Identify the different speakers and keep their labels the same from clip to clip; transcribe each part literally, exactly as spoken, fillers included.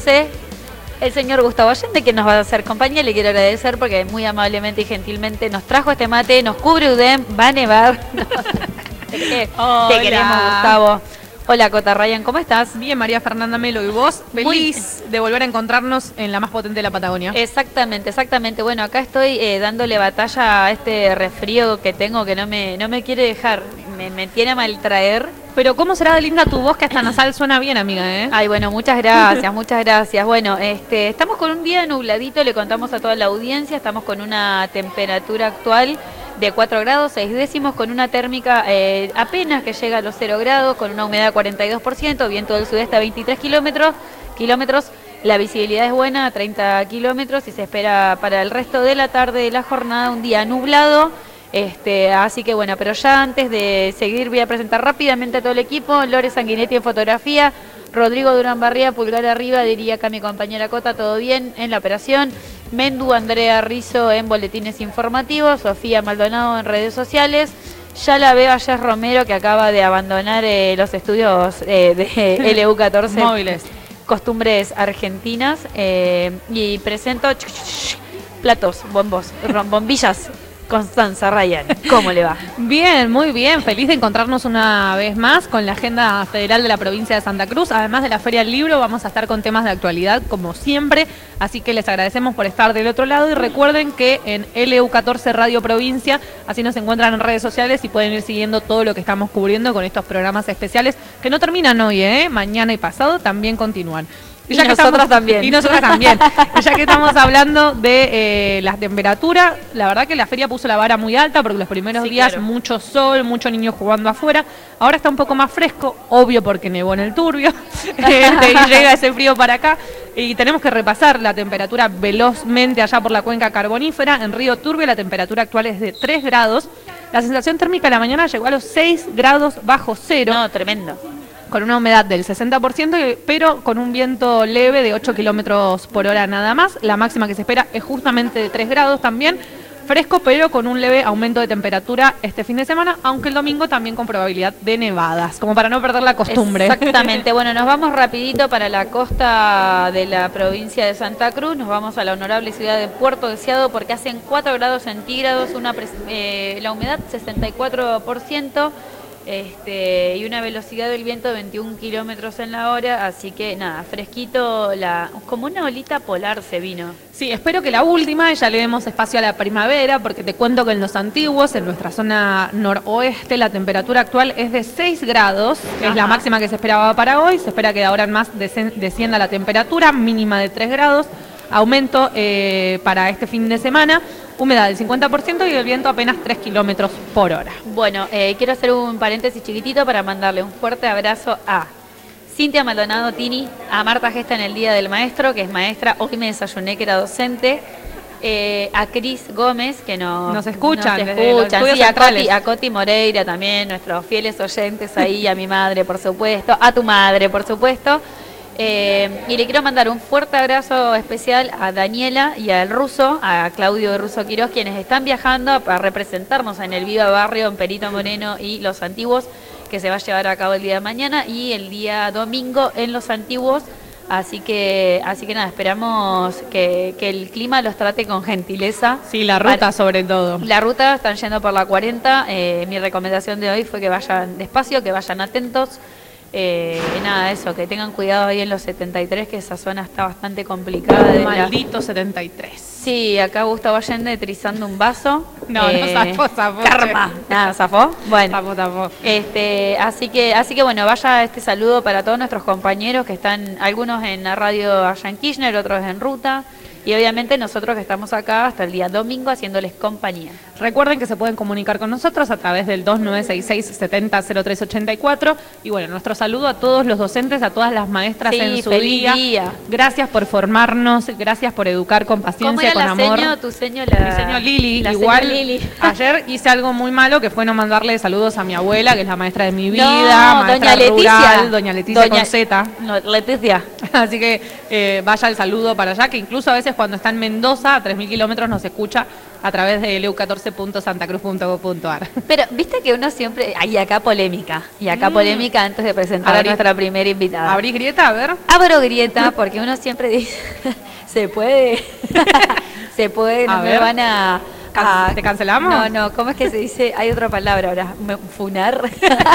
Speaker 1: catorce, el señor Gustavo Allende, que nos va a hacer compañía. Le quiero agradecer porque muy amablemente y gentilmente nos trajo este mate, nos cubre U D E M, va a nevar. Te queremos, Gustavo. Hola, Cota Ryan, ¿cómo estás?
Speaker 2: Bien, María Fernanda Melo, ¿y vos? Feliz Muy... de volver a encontrarnos en la más potente de la Patagonia.
Speaker 1: Exactamente, exactamente. Bueno, acá estoy eh, dándole batalla a este resfrío que tengo que no me, no me quiere dejar, me, me tiene a maltraer.
Speaker 2: Pero ¿cómo será de linda tu voz que hasta nasal suena bien, amiga, eh?
Speaker 1: Ay, bueno, muchas gracias, muchas gracias. Bueno, este, estamos con un día nubladito, le contamos a toda la audiencia, estamos con una temperatura actual de cuatro grados, seis décimos, con una térmica eh, apenas que llega a los cero grados, con una humedad cuarenta y dos por ciento, viento del sudeste a veintitrés kilómetros, kilómetros, la visibilidad es buena, a treinta kilómetros, y se espera para el resto de la tarde de la jornada un día nublado. Este, así que bueno, pero ya antes de seguir voy a presentar rápidamente a todo el equipo. Lore Sanguinetti en fotografía, Rodrigo Durán Barría, pulgar arriba, diría acá mi compañera Cota, todo bien en la operación. Mendu Andrea Rizzo en boletines informativos, Sofía Maldonado en redes sociales. Ya la veo a Jess Romero, que acaba de abandonar eh, los estudios eh, de L U catorce
Speaker 2: móviles,
Speaker 1: costumbres argentinas, eh, y presento platos, bombos, bombillas. Constanza Ryan, ¿cómo le va?
Speaker 2: Bien, muy bien, feliz de encontrarnos una vez más con la agenda federal de la provincia de Santa Cruz. Además de la Feria del Libro, vamos a estar con temas de actualidad como siempre, así que les agradecemos por estar del otro lado y recuerden que en L U catorce Radio Provincia, así nos encuentran en redes sociales y pueden ir siguiendo todo lo que estamos cubriendo con estos programas especiales que no terminan hoy, ¿eh? Mañana y pasado también continúan.
Speaker 1: Y, ya y que nosotras estamos, también.
Speaker 2: Y nosotras también. Y ya que estamos hablando de eh, la temperatura, la verdad que la feria puso la vara muy alta porque los primeros sí, días claro. mucho sol, muchos niños jugando afuera. Ahora está un poco más fresco, obvio porque nevó en el Turbio. este, y llega ese frío para acá. Y tenemos que repasar la temperatura velozmente allá por la cuenca carbonífera. En Río Turbio la temperatura actual es de tres grados. La sensación térmica de la mañana llegó a los seis grados bajo cero.
Speaker 1: No, tremendo.
Speaker 2: Con una humedad del sesenta por ciento, pero con un viento leve de ocho kilómetros por hora nada más. La máxima que se espera es justamente de tres grados también, fresco, pero con un leve aumento de temperatura este fin de semana, aunque el domingo también con probabilidad de nevadas, como para no perder la costumbre.
Speaker 1: Exactamente. Bueno, nos vamos rapidito para la costa de la provincia de Santa Cruz, nos vamos a la honorable ciudad de Puerto Deseado porque hacen cuatro grados centígrados, una eh, la humedad sesenta y cuatro por ciento. Este, y una velocidad del viento de veintiún kilómetros en la hora, así que nada, fresquito, la, como una olita polar se vino.
Speaker 2: Sí, espero que la última, ya le demos espacio a la primavera, porque te cuento que en Los Antiguos, en nuestra zona noroeste, la temperatura actual es de seis grados, que Ajá. es la máxima que se esperaba para hoy. Se espera que de ahora en más descienda la temperatura, mínima de tres grados, aumento eh, para este fin de semana. Humedad del cincuenta por ciento y el viento apenas tres kilómetros por hora.
Speaker 1: Bueno, eh, quiero hacer un paréntesis chiquitito para mandarle un fuerte abrazo a Cintia Maldonado Tini, a Marta Gesta en el Día del Maestro, que es maestra, hoy me desayuné que era docente, eh, a Cris Gómez, que no,
Speaker 2: nos escuchan,
Speaker 1: nos escuchan. Sí, a, Coti, a Coti Moreira también, nuestros fieles oyentes ahí, a mi madre, por supuesto, a tu madre, por supuesto. Eh, y le quiero mandar un fuerte abrazo especial a Daniela y al Ruso, a Claudio de Russo Quirós, quienes están viajando para representarnos en el Viva Barrio, en Perito Moreno y Los Antiguos, que se va a llevar a cabo el día de mañana y el día domingo en Los Antiguos. Así que, así que nada, esperamos que, que el clima los trate con gentileza.
Speaker 2: Sí, la ruta para, sobre todo.
Speaker 1: La ruta, están yendo por la cuarenta. Eh, mi recomendación de hoy fue que vayan despacio, que vayan atentos. Eh, nada, eso, que tengan cuidado ahí en los setenta y tres, que esa zona está bastante complicada. De
Speaker 2: Maldito
Speaker 1: la...
Speaker 2: setenta y tres.
Speaker 1: Sí, acá Gustavo Allende trizando un vaso.
Speaker 2: No, eh, no zafó, zafó.
Speaker 1: Karma. Nada, zafó. Bueno.
Speaker 2: Zafó, zafó.
Speaker 1: Este, así que, así que bueno, vaya este saludo para todos nuestros compañeros que están, algunos en la radio allá en Kirchner, otros en ruta. Y obviamente nosotros que estamos acá hasta el día domingo haciéndoles compañía.
Speaker 2: Recuerden que se pueden comunicar con nosotros a través del dos nueve seis seis, siete cero, cero tres ocho cuatro. Y bueno, nuestro saludo a todos los docentes, a todas las maestras sí, en su día. día. Gracias por formarnos, gracias por educar con paciencia, con
Speaker 1: la
Speaker 2: amor.
Speaker 1: Seño, tu seño, la...
Speaker 2: Mi seño Lili,
Speaker 1: la
Speaker 2: igual.
Speaker 1: Seño Lili.
Speaker 2: Ayer hice algo muy malo que fue no mandarle saludos a mi abuela, que es la maestra de mi vida,
Speaker 1: no,
Speaker 2: maestra
Speaker 1: doña
Speaker 2: rural,
Speaker 1: Leticia.
Speaker 2: doña Leticia
Speaker 1: doña...
Speaker 2: con Z.
Speaker 1: No, Leticia.
Speaker 2: Así que eh, vaya el saludo para allá, que incluso a veces cuando está en Mendoza, a tres mil kilómetros, nos escucha a través de leu catorce punto santa cruz punto gov punto ar.
Speaker 1: Pero viste que uno siempre... Hay acá polémica. Y acá mm. polémica antes de presentar Abrí, a nuestra primera invitada.
Speaker 2: ¿Abrí grieta? A ver.
Speaker 1: Abro grieta porque uno siempre dice... ¿Se puede? ¿Se puede? No a me ver. van a...
Speaker 2: Ah, ¿te cancelamos?
Speaker 1: No, no, ¿cómo es que se dice? Hay otra palabra ahora, funar.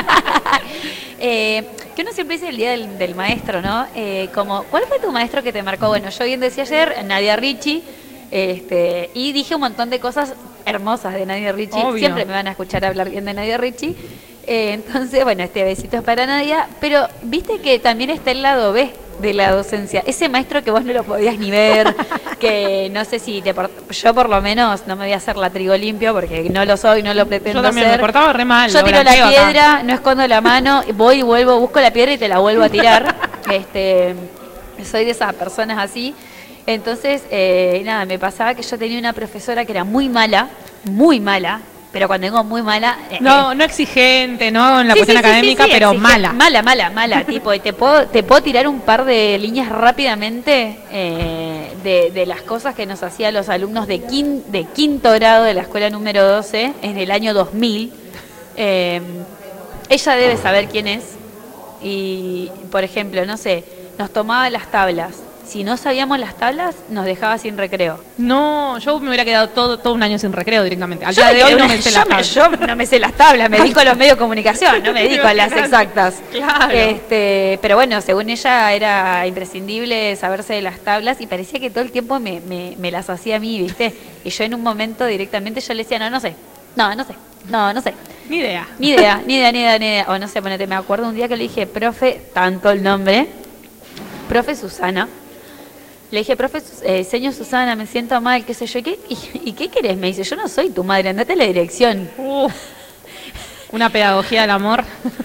Speaker 1: eh, que uno siempre dice el día del, del maestro, ¿no? Eh, como, ¿cuál fue tu maestro que te marcó? Bueno, yo bien decía ayer, Nadia Ricci, este, y dije un montón de cosas hermosas de Nadia Ricci. Obvio. Siempre me van a escuchar hablar bien de Nadia Ricci. Eh, entonces, bueno, este besito es para Nadia, pero viste que también está el lado B de la docencia, ese maestro que vos no lo podías ni ver, que no sé si te yo por lo menos no me voy a hacer la trigo limpio porque no lo soy, no lo pretendo
Speaker 2: yo también
Speaker 1: ser.
Speaker 2: Me portaba re mal.
Speaker 1: Yo tiro la piedra, acá. No escondo la mano, voy y vuelvo, busco la piedra y te la vuelvo a tirar. este, soy de esas personas así. Entonces, eh, nada, me pasaba que yo tenía una profesora que era muy mala, muy mala. Pero cuando digo muy mala... Eh,
Speaker 2: no, no exigente, no en la sí, cuestión sí, académica, sí, sí, pero exigente. mala.
Speaker 1: Mala, mala, mala. tipo, te puedo, te puedo tirar un par de líneas rápidamente eh, de, de las cosas que nos hacían los alumnos de, quin, de quinto grado de la escuela número doce en el año dos mil. Eh, ella debe saber quién es. Y, por ejemplo, no sé, nos tomaba las tablas. Si no sabíamos las tablas, nos dejaba sin recreo.
Speaker 2: No, yo me hubiera quedado todo, todo un año sin recreo directamente. Al día de hoy no me sé las tablas.
Speaker 1: Yo no me sé las tablas, me dedico a los medios de comunicación, no me dedico a las exactas.
Speaker 2: Claro.
Speaker 1: Este, pero bueno, según ella era imprescindible saberse de las tablas y parecía que todo el tiempo me, me, me las hacía a mí, ¿viste? Y yo en un momento directamente yo le decía, no, no sé, no, no sé, no, no sé.
Speaker 2: Ni idea.
Speaker 1: Ni idea, ni idea, ni idea, ni idea. O no sé, ponete, me acuerdo un día que le dije, profe, tanto el nombre, profe Susana. Le dije, profe, eh, señor Susana, me siento mal, qué sé yo. ¿Qué, y, ¿Y qué querés? Me dice, yo no soy tu madre, andate a la dirección.
Speaker 2: Uh, una pedagogía del amor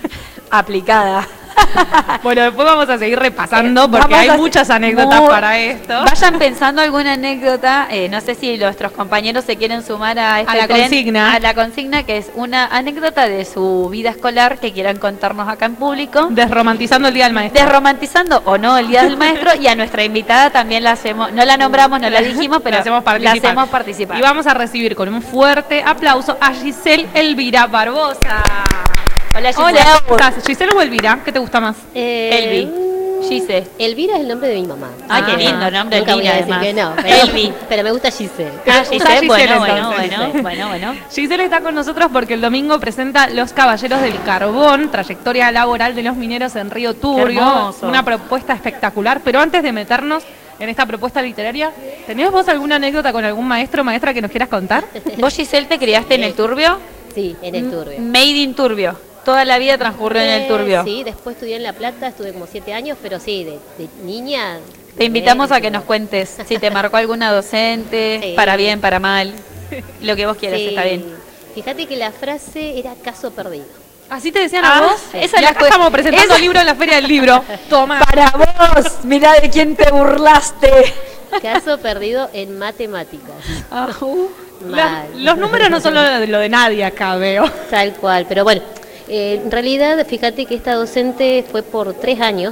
Speaker 1: aplicada.
Speaker 2: Bueno, después vamos a seguir repasando porque hay muchas anécdotas muy, para esto.
Speaker 1: Vayan pensando alguna anécdota. Eh, no sé si nuestros compañeros se quieren sumar a este
Speaker 2: a la
Speaker 1: tren,
Speaker 2: consigna.
Speaker 1: A la consigna, que es una anécdota de su vida escolar que quieran contarnos acá en público.
Speaker 2: Desromantizando el Día del Maestro.
Speaker 1: Desromantizando o no el Día del Maestro. Y a nuestra invitada también la hacemos, no la nombramos, no la dijimos, pero la hacemos participar. La hacemos participar.
Speaker 2: Y vamos a recibir con un fuerte aplauso a Giselle Elvira Barbosa.
Speaker 1: Hola, Giselle.
Speaker 2: Hola, ¿cómo estás? ¿Giselle o Elvira? ¿Qué te gusta más?
Speaker 1: Eh, Elvi. Giselle.
Speaker 3: Elvira es el nombre de mi mamá.
Speaker 1: Ay, ah, qué lindo nombre,
Speaker 3: Elvira. Voy a decir que no, pero, Elvi. Pero me gusta Giselle.
Speaker 1: Ah, Giselle, bueno, bueno,
Speaker 2: bueno,
Speaker 1: bueno, bueno.
Speaker 2: Giselle está con nosotros porque el domingo presenta Los Caballeros del Carbón, trayectoria laboral de los mineros en Río Turbio. Una propuesta espectacular, pero antes de meternos en esta propuesta literaria, ¿tenés vos alguna anécdota con algún maestro o maestra que nos quieras contar?
Speaker 1: ¿Vos, Giselle, te criaste en el Turbio?
Speaker 3: Sí, en el Turbio.
Speaker 1: Made in Turbio. Toda la vida transcurrió eh, en el Turbio.
Speaker 3: Sí, después estudié en La Plata, estuve como siete años, pero sí, de, de niña...
Speaker 1: Te invitamos a que nos cuentes si te marcó alguna docente, sí. Para bien, para mal, lo que vos quieras, sí. Está bien.
Speaker 3: Fíjate que la frase era caso perdido.
Speaker 2: ¿Así te decían ah, a vos?
Speaker 1: Sí. Esa
Speaker 2: y acá estamos presentando el libro en la Feria del Libro.
Speaker 1: Toma. Para vos, mirá de quién te burlaste.
Speaker 3: Caso perdido en matemáticas.
Speaker 2: Ah, uh. La, los números no son lo de, lo de nadie acá, veo.
Speaker 3: Tal cual, pero bueno, eh, en realidad, fíjate que esta docente fue por tres años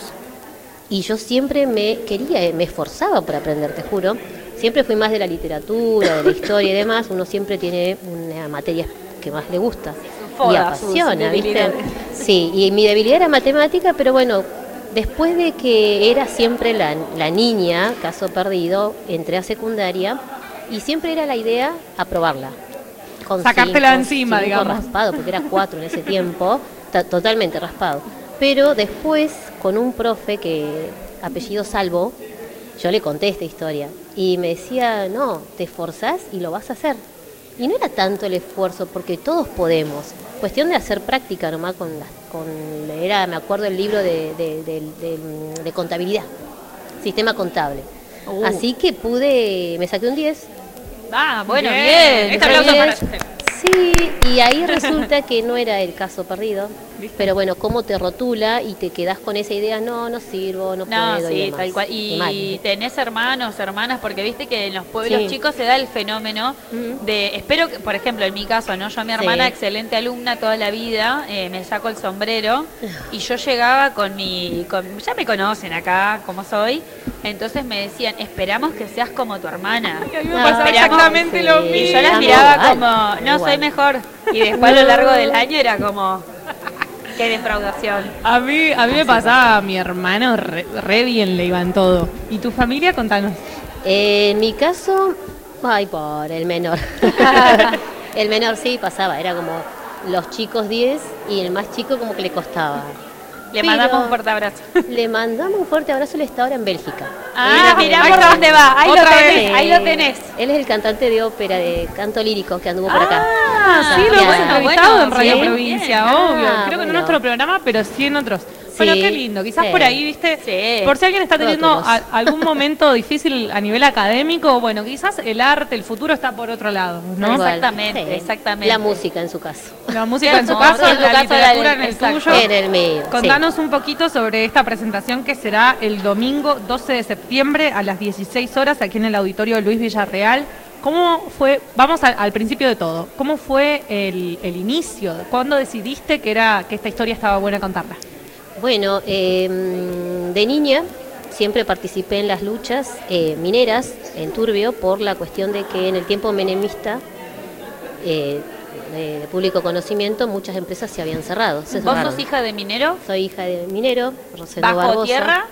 Speaker 3: y yo siempre me quería, me esforzaba por aprender, te juro. Siempre fui más de la literatura, de la historia y demás. Uno siempre tiene una materia que más le gusta y apasiona, ¿viste? Sí, y mi debilidad era matemática, pero bueno, después de que era siempre la, la niña, caso perdido, entré a secundaria. Y siempre era la idea aprobarla.
Speaker 2: Con sacártela cinco, encima, cinco digamos.
Speaker 3: Raspado, porque era cuatro en ese tiempo, totalmente raspado. Pero después, con un profe que, apellido Salvo, yo le conté esta historia. Y me decía, no, te esforzás y lo vas a hacer. Y no era tanto el esfuerzo, porque todos podemos. Cuestión de hacer práctica nomás con las, con era, me acuerdo el libro de, de, de, de, de contabilidad, sistema contable. Uh. Así que pude, me saqué un diez.
Speaker 1: Ah, bueno, bien. bien.
Speaker 2: Este aplauso para usted.
Speaker 3: Sí, y ahí resulta que no era el caso perdido. pero bueno, cómo te rotula y te quedás con esa idea, no, no sirvo, no,
Speaker 1: No,
Speaker 3: puedo.
Speaker 1: sí,
Speaker 3: y demás.
Speaker 1: tal cual. Y tenés hermanos, hermanas, porque viste que en los pueblos
Speaker 3: Sí.
Speaker 1: chicos se da el fenómeno
Speaker 3: Ujú.
Speaker 1: de, espero que, por ejemplo, en mi caso, ¿no? Yo a mi hermana,
Speaker 3: Sí.
Speaker 1: excelente alumna toda la vida, eh, me saco el sombrero y yo llegaba con mi, con, ya me conocen acá como soy, entonces me decían, esperamos que seas como tu hermana.
Speaker 2: Y a mí me
Speaker 3: Ah,
Speaker 2: pasaba
Speaker 1: esperamos-
Speaker 2: exactamente
Speaker 3: sí.
Speaker 2: lo
Speaker 1: Y
Speaker 2: mismo.
Speaker 1: yo las
Speaker 3: Ah,
Speaker 1: miraba
Speaker 3: igual,
Speaker 1: como, no,
Speaker 3: igual.
Speaker 1: soy mejor. Y después a lo largo del año era como, qué defraudación.
Speaker 2: A mí, a mí me pasaba, mi hermano re, re bien le iban todo. ¿Y tu familia? Contanos.
Speaker 3: Eh, en mi caso, ay, por el menor. El menor sí pasaba, era como los chicos diez y el más chico como que le costaba.
Speaker 1: Le
Speaker 3: Pero
Speaker 1: mandamos un fuerte abrazo.
Speaker 3: Le mandamos un fuerte abrazo, él está ahora en Bélgica.
Speaker 1: Ah,
Speaker 3: Él-
Speaker 1: mirá
Speaker 2: ahí
Speaker 1: por
Speaker 2: está.
Speaker 1: dónde va. Ahí lo
Speaker 2: Otra
Speaker 1: tenés,
Speaker 2: vez.
Speaker 1: ahí lo tenés.
Speaker 3: Él es el cantante de ópera, de canto lírico que anduvo por acá.
Speaker 2: Ah, sí, lo hemos
Speaker 3: Ah,
Speaker 2: entrevistado
Speaker 1: bueno,
Speaker 2: en Radio
Speaker 3: sí.
Speaker 2: Provincia,
Speaker 3: Bien.
Speaker 2: obvio.
Speaker 3: Ah,
Speaker 2: Creo que no en
Speaker 3: bueno.
Speaker 2: nuestro programa, pero sí en otros. Bueno,
Speaker 3: Sí,
Speaker 2: qué lindo. Quizás
Speaker 3: sí.
Speaker 2: por ahí, viste,
Speaker 1: Sí.
Speaker 2: por si alguien está teniendo
Speaker 3: Rótulos.
Speaker 2: a- algún momento difícil a nivel académico, bueno, quizás el arte, el futuro está por otro lado, ¿no?
Speaker 3: Tal cual.
Speaker 1: Exactamente, exactamente.
Speaker 3: La música en su caso.
Speaker 2: La música en su
Speaker 1: hermoso.
Speaker 2: caso,
Speaker 1: En tu
Speaker 2: la
Speaker 1: caso,
Speaker 2: literatura
Speaker 1: la-
Speaker 2: en el
Speaker 1: exacto.
Speaker 2: tuyo.
Speaker 3: En el mío. sí.
Speaker 2: Contanos un poquito sobre esta presentación que será el domingo doce de septiembre a las dieciséis horas aquí en el auditorio Luis Villarreal. ¿Cómo fue, vamos al, al principio de todo, cómo fue el, el inicio? ¿Cuándo decidiste que, era, que esta historia estaba buena contarla?
Speaker 3: Bueno, eh, de niña siempre participé en las luchas eh, mineras en Turbio por la cuestión de que en el tiempo menemista, eh, de, de público conocimiento, muchas empresas se habían cerrado. se
Speaker 1: ¿Vos
Speaker 3: cerraron.
Speaker 1: sos hija de minero?
Speaker 3: Soy hija de minero, Rosendo
Speaker 1: ¿Bajo
Speaker 3: Barbosa.
Speaker 1: tierra?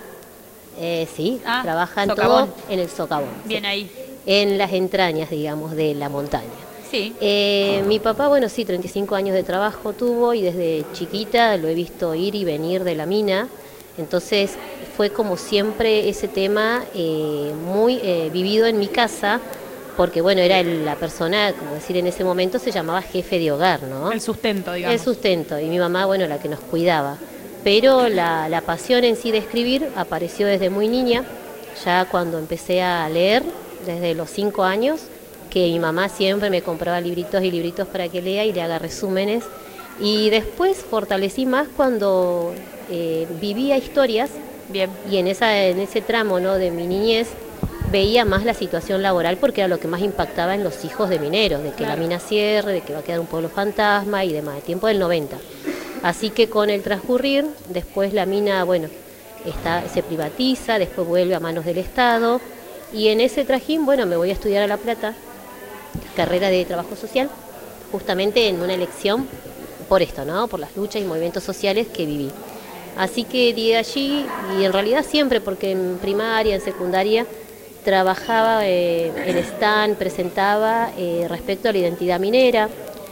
Speaker 3: Eh, sí,
Speaker 1: Ah,
Speaker 3: trabajan
Speaker 1: socavón.
Speaker 3: todo en el socavón.
Speaker 1: Bien
Speaker 3: sí.
Speaker 1: ahí.
Speaker 3: En las entrañas, digamos, de la montaña.
Speaker 1: Sí.
Speaker 3: Eh, mi papá, bueno, sí, treinta y cinco años de trabajo tuvo y desde chiquita lo he visto ir y venir de la mina. Entonces fue como siempre ese tema eh, muy eh, vivido en mi casa, porque bueno, era el- la persona, como decir, en ese momento se llamaba jefe de hogar, ¿no?
Speaker 2: El sustento, digamos.
Speaker 3: El sustento, y mi mamá, bueno, la que nos cuidaba. Pero la, la pasión en sí de escribir apareció desde muy niña, ya cuando empecé a leer, desde los cinco años, que mi mamá siempre me compraba libritos y libritos para que lea y le haga resúmenes. Y después fortalecí más cuando eh, vivía historias
Speaker 1: Bien.
Speaker 3: y en, esa, en ese tramo, ¿no?, de mi niñez veía más la situación laboral porque era lo que más impactaba en los hijos de mineros, de que
Speaker 1: Claro.
Speaker 3: la mina cierre, de que va a quedar un pueblo fantasma y demás, el tiempo del noventa. Así que con el transcurrir, después la mina, bueno, está, se privatiza, después vuelve a manos del Estado y en ese trajín, bueno, me voy a estudiar a La Plata, carrera de trabajo social, justamente en una elección por esto, ¿no?, por las luchas y movimientos sociales que viví. Así que de allí, y en realidad siempre, porque en primaria, en secundaria, trabajaba eh, en stand, presentaba eh, respecto a la identidad minera.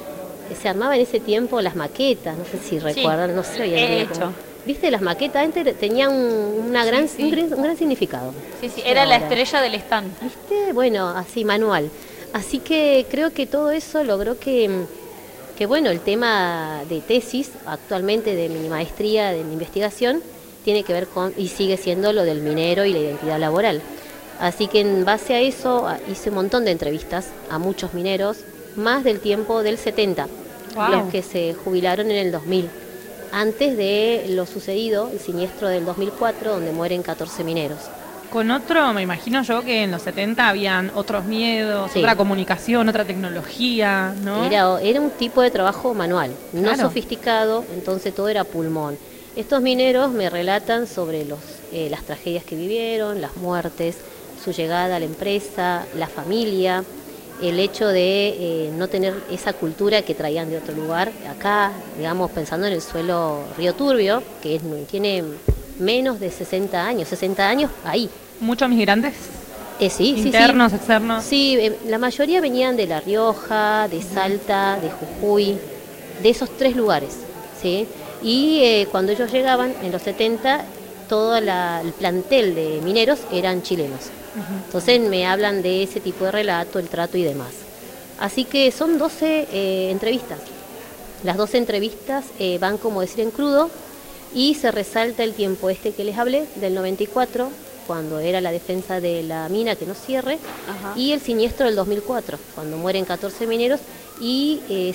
Speaker 3: Se armaban en ese tiempo las maquetas, no sé si recuerdan, no sé hoy en
Speaker 1: he
Speaker 3: día
Speaker 1: hecho.
Speaker 3: cómo- ¿Viste? Las maquetas antes tenían un, una gran,
Speaker 1: sí.
Speaker 3: Un, gran, un gran significado.
Speaker 1: Sí, sí, era la
Speaker 3: Ahora.
Speaker 1: estrella del stand.
Speaker 3: ¿Viste? Bueno, así, manual. Así que creo que todo eso logró que, que, bueno, el tema de tesis, actualmente de mi maestría en investigación, tiene que ver con, y sigue siendo lo del minero y la identidad laboral. Así que en base a eso a- hice un montón de entrevistas a muchos mineros, más del tiempo del setenta,
Speaker 2: Wow.
Speaker 3: los que se jubilaron en el dos mil, antes de lo sucedido, el siniestro del dos mil cuatro, donde mueren catorce mineros.
Speaker 2: Con otro, me imagino yo que en los setenta habían otros miedos,
Speaker 3: Sí.
Speaker 2: otra comunicación, otra tecnología, ¿no?
Speaker 3: Era, era un tipo de trabajo manual, no
Speaker 2: Claro.
Speaker 3: sofisticado, entonces todo era pulmón. Estos mineros me relatan sobre los, eh, las tragedias que vivieron, las muertes, su llegada a la empresa, la familia, el hecho de eh, no tener esa cultura que traían de otro lugar. Acá, digamos, pensando en el suelo Río Turbio, que es, tiene menos de sesenta años, sesenta años ahí.
Speaker 2: Muchos migrantes,
Speaker 3: Eh, sí, sí, sí.
Speaker 2: internos, externos.
Speaker 3: Sí, eh, la mayoría venían de La Rioja, de Salta, de Jujuy, de esos tres lugares, ¿sí? Y eh, cuando ellos llegaban, en los setenta, todo la- el plantel de mineros eran chilenos. Entonces me hablan de ese tipo de relato, el trato y demás. Así que son doce eh, entrevistas. Las doce entrevistas eh, van, como decir, en crudo y se resalta el tiempo este que les hablé, del noventa y cuatro, cuando era la defensa de la mina que no cierre,
Speaker 1: Ajá.
Speaker 3: y el siniestro del dos mil cuatro, cuando mueren catorce mineros y eh,